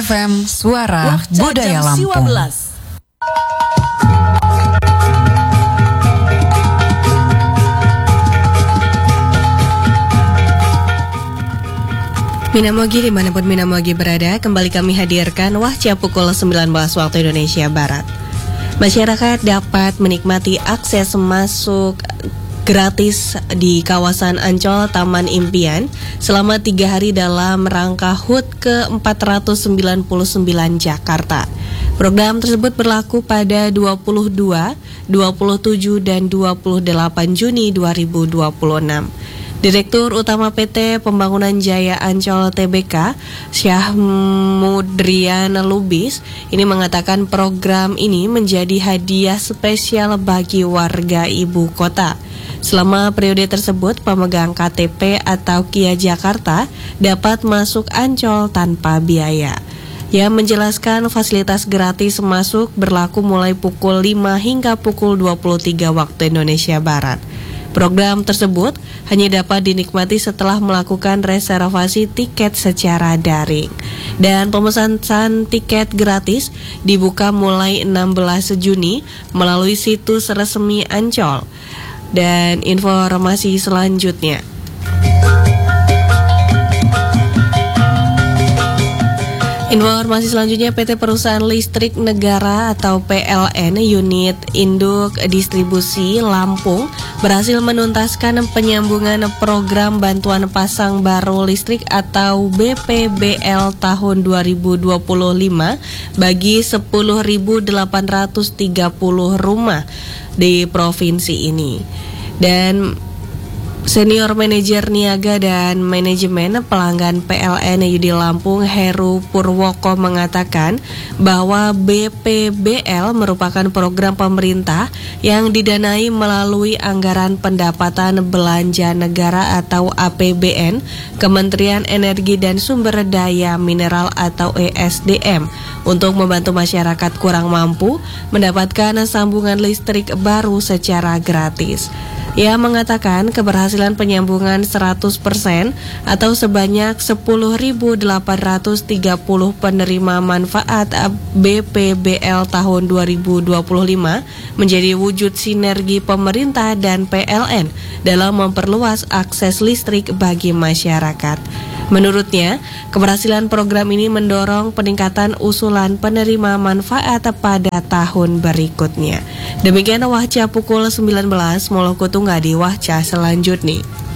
FM Suara Budaya Lampung. Minamogi dimanapun Minamogi berada, kembali kami hadirkan Wahca pukul 19 waktu Indonesia Barat. Masyarakat dapat menikmati akses masuk gratis di kawasan Ancol Taman Impian selama 3 hari dalam rangka HUT ke-499 Jakarta. Program tersebut berlaku pada 22, 27, dan 28 Juni 2026. Direktur Utama PT Pembangunan Jaya Ancol Tbk, Syahmudrian Lubis, ini mengatakan program ini menjadi hadiah spesial bagi warga ibu kota. Selama periode tersebut, pemegang KTP atau KIA Jakarta dapat masuk Ancol tanpa biaya. Ia menjelaskan fasilitas gratis masuk berlaku mulai pukul 5 hingga pukul 23 waktu Indonesia Barat. Program tersebut hanya dapat dinikmati setelah melakukan reservasi tiket secara daring. Dan pemesanan tiket gratis dibuka mulai 16 Juni melalui situs resmi Ancol. Dan informasi selanjutnya, PT Perusahaan Listrik Negara atau PLN Unit Induk Distribusi Lampung berhasil menuntaskan penyambungan program bantuan pasang baru listrik atau BPBL tahun 2025 bagi 10.830 rumah di provinsi ini. Dan Senior Manajer Niaga dan Manajemen Pelanggan PLN Yudi Lampung, Heru Purwoko, mengatakan bahwa BPBL merupakan program pemerintah yang didanai melalui Anggaran Pendapatan Belanja Negara atau APBN Kementerian Energi dan Sumber Daya Mineral atau ESDM untuk membantu masyarakat kurang mampu mendapatkan sambungan listrik baru secara gratis. Ia mengatakan keberhasilan penyambungan 100% atau sebanyak 10.830 penerima manfaat BPBL tahun 2025 menjadi wujud sinergi pemerintah dan PLN dalam memperluas akses listrik bagi masyarakat. Menurutnya, keberhasilan program ini mendorong peningkatan usulan penerima manfaat pada tahun berikutnya. Demikian Wahca pukul 19, Moloku Tunggal di Wahca selanjutnya.